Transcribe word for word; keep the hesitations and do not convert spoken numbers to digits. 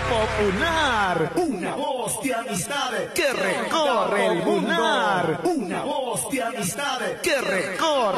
popular. Una voz de amistad Que recorre el mundo. Una voz de amistad Que recorre